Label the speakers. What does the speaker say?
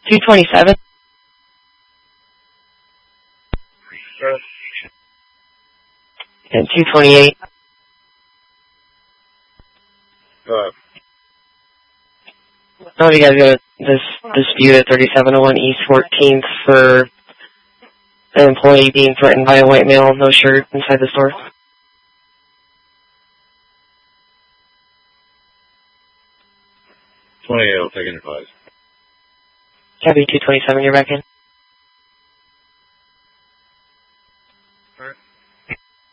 Speaker 1: 227. And 228. Oh, you guys got this dispute at 3701 East 14th for an employee being threatened by a white male, no shirt, inside the store.
Speaker 2: 28, I'll take it in 5.
Speaker 1: Copy 227, you're back in.